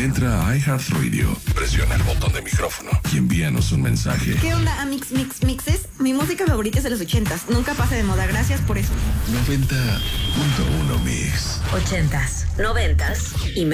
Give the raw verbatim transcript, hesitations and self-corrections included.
Entra a iHeartRadio, presiona el botón de micrófono y envíanos un mensaje. ¿Qué onda, Amix Mix Mixes? Mi música favorita es de los ochentas. Nunca pasa de moda. Gracias por eso. noventa punto uno Mix. Ochentas, noventas y